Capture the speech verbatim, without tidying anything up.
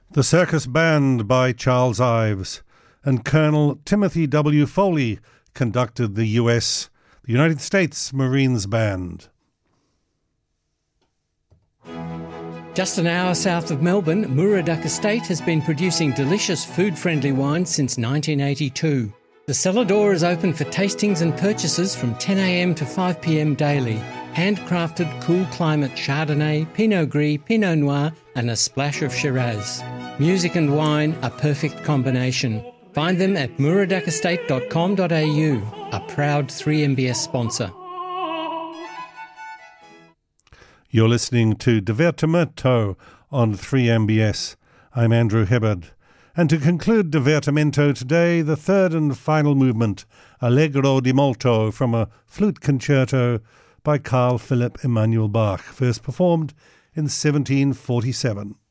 The Circus Band by Charles Ives, and Colonel Timothy W. Foley conducted the U S, the United States Marines Band. Just an hour south of Melbourne, Murray-Darling Estate has been producing delicious food-friendly wine since nineteen eighty-two. The cellar door is open for tastings and purchases from ten a m to five p m daily. Handcrafted cool climate Chardonnay, Pinot Gris, Pinot Noir and a splash of Shiraz. Music and wine, a perfect combination. Find them at murray estate dot com dot a u, a proud three M B S sponsor. You're listening to Divertimento on three M B S. I'm Andrew Hibbard. And to conclude Divertimento today, the third and final movement, Allegro di molto, from a flute concerto by Carl Philipp Emanuel Bach, first performed in seventeen forty-seven.